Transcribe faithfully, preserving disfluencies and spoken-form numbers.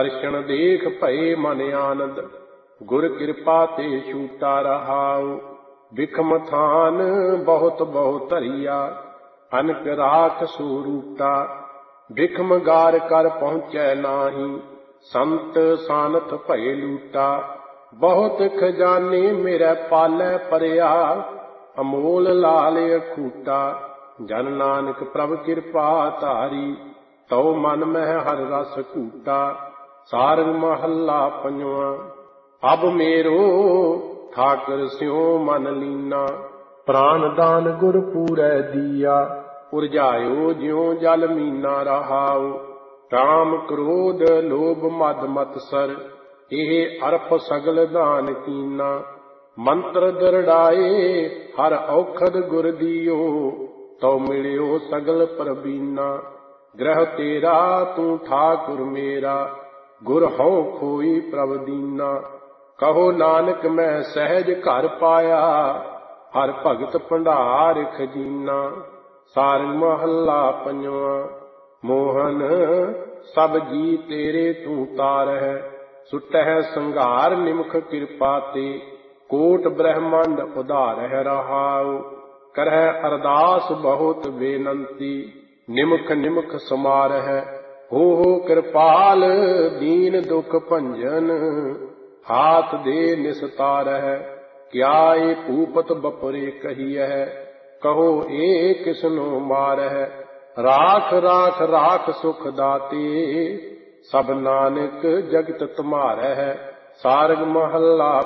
दर्शन देख भये मन आनंद, गुर कृपा ते छूटा रहाऊ। बिखम थान बहुत बहुत धरिया, अनक राख सूरूटा। बिखम गार कर पहुँचै नाही, संत सानथ भये लूटा। बहुत खजाने मेरे पालै परिया, अमोल लाल अखूटा। जन नानक प्रभ कृपा धारी, तौ मन मह हर रस कूटा। सारंग महला पंजवा। अब मेरो ठाकर स्यों मन लीना, प्राण दान गुर पूरै दिया। उरझायो ज्यों जल मीना रहाऊ। राम क्रोध लोभ मद मत्सर, एह अरप सगल दान कीना। मंत्र दरड़ाए हर औखद गुर दियो, तौ मिलियो सगल प्रबीना। ग्रह तेरा तू ठाकुर मेरा, गुर हौ खोई प्रभ दीना। कहो नानक मैं सहज घर पाया, हर भगत भंडार खजीना। सारंग महला पंजवा। मोहन सब जी तेरे तू तारह, सुटह संघार निमख कृपा ते। कोट ब्रह्मंड उधारह रहाऊ, करह अरदास बहुत बेनंती। निमख निमख समारह, हो हो कृपाल दीन दुख भंजन। हाथ दे निस्तारह, क्या ए भूपत बपुरे कहियह। कहो ए किसनो मारह, राख राख राख सुख दाते। सब नानक जगत तुम्हारह। सारंग महला